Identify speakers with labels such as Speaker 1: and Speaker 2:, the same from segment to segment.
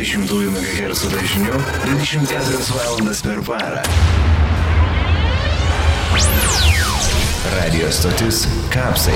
Speaker 1: 102,2 MHz dažniu 24 valandas per parą. Radio stotis Kapsai.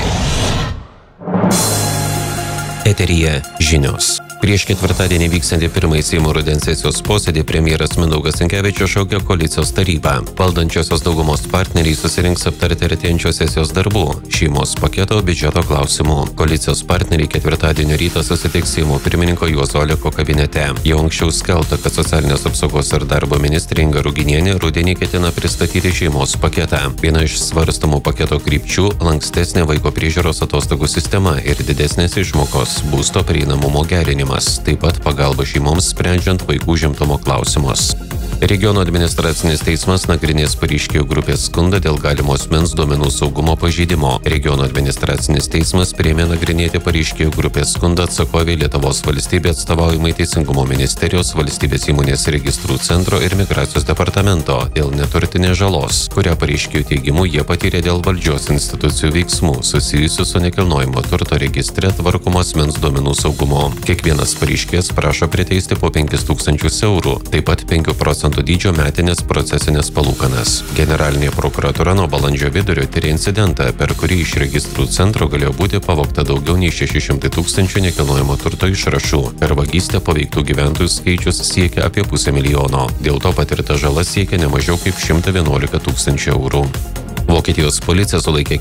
Speaker 2: Eteryje žinios. Prieš ketvirtadienį vyksiantį pirmąjį Seimo rudens sesijos posėdį premjeras Mindaugas Sinkevičius šaukė koalicijos tarybą. Valdančiosios daugumos partneriai susirinks aptarti artėjančios sesijos darbų, šeimos paketo, biudžeto klausimų. Koalicijos partneriai ketvirtadienio rytą susitiks Seimo pirmininko Juozo Oleko kabinete. Jau anksčiau skelbta, kad socialinės apsaugos ir darbo ministrė Inga Ruginienė rudenį ketina pristatyti šeimos paketą. Viena iš svarstomų paketo krypčių – lankstesnė vaiko priežiūros atostogų sistema ir didesnės išmokos, būsto prieinamumo gerinimas. Taip pat pagalba šeimoms sprendžiant vaikų užimtumo klausimus. Regiono administracinis teismas nagrinės pareiškėjų grupės skundą dėl galimo asmens duomenų saugumo pažeidimo. Regiono administracinis teismas priėmė nagrinėti pareiškėjų grupės skundą atsakovei Lietuvos valstybė atstovaujamai Teisingumo ministerijos, valstybės įmonės registrų centro ir migracijos departamento dėl neturtinės žalos, kurią pareiškėjų teigimu jie patyrė dėl valdžios institucijų veiksmų susijusių su nekilnojamo turto registre tvarkomo asmens duomenų saugumo. Kiekvienas pareiškėjas prašo priteisti po 5 000 eurų, taip pat 5% dydžio metinės procesinės palūkanas. Generalinė prokuratūra nuo balandžio vidurio tyrė incidentą, per kurį iš registrų centro galėjo būti pavogta daugiau nei 600 000 nekilnojamo turto išrašų. Per vagystę paveiktų gyventojų skaičius siekia apie 500 000. Dėl to patirta žala siekia ne mažiau kaip 111 000 eurų. Vokietijos policija sulaikė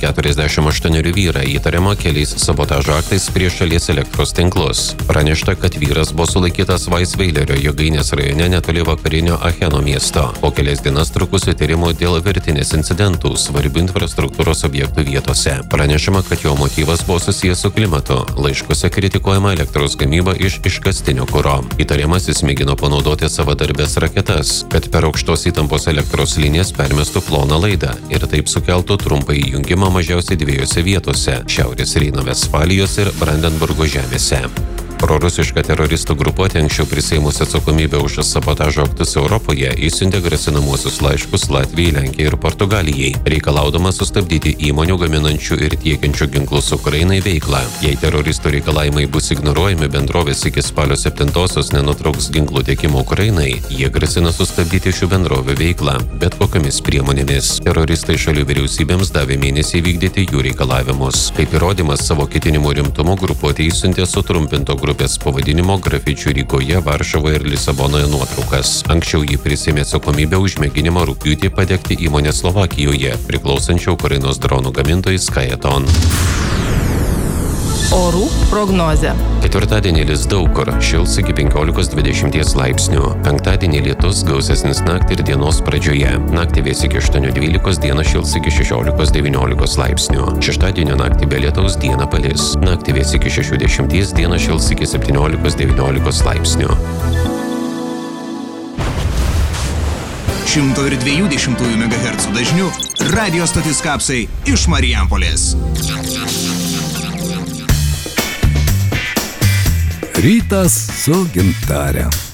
Speaker 2: 48 vyrą įtariamą keliais sabotažo aktais prieš šalies elektros tinklus. Pranešta, kad vyras buvo sulaikytas Vaisveilerio jėgainės rajone netoli vakarinio Acheno miesto. Po kelias dienas trukusių tyrimų dėl virtinės incidentų svarbių infrastruktūros objektų vietose. Pranešama, kad jo motyvas buvo susijęs su klimatu. Laiškuose kritikuojama elektros gamyba iš iškastinio kuro. Įtariamasis mėgino panaudoti savadarbės raketas, kad per aukštos įtampos elektros linijas permestų ploną laidą ir taip sukeltų trumpą įjungimą mažiausiai 2 vietose – Šiaurės Reino-Vestfalijos ir Brandenburgo žemėse. Prorusiška teroristų grupuotė anksčiau prisėmusi atsakomybę už sabotažo aktus Europoje įsiuntė grasinamuosius laiškus Latvijai, Lenkijai ir Portugalijai, reikalaudama sustabdyti įmonių gaminančių ir tiekiančių ginklus Ukrainai veiklą. Jei teroristų reikalavimai bus ignoruojami, bendrovės iki spalio 7-osios nenutrauks ginklų tiekimo Ukrainai, jie grasina sustabdyti šių bendrovių veiklą, bet kokiamis priemonėmis. Teroristai šalių vyriausybėms davė mėnesį vykdyti jų reikalavimus. Kaip įrodymas savo ketinimų rimtumo grupuotė įsiuntė sutrumpinto grupės pavadinimo grafičių Rygoje, Varšuvoje ir Lisabonoje nuotraukas. Anksčiau jį prisėmė atsakomybę už mėginimą rugpjūtį padegti įmonę Slovakijoje, priklausančią Ukrainos dronų gamintojai Skyton.
Speaker 3: Orų prognozė.
Speaker 2: Ketvirtadienį lis daug kur, šils iki 15-20 laipsnių. Penktadienį lietus gausesnis naktį ir dienos pradžioje. Naktį vės iki 8-12, dieną šils iki 16-19 laipsnių. Šeštadienio naktį be lietaus dieną palis. Naktį vės iki 60, dieną šils iki 17-19 laipsnių.
Speaker 4: 102,2 MHz dažniu radio stotis Kapsai iš Marijampolės.
Speaker 5: Rytas su Gintare.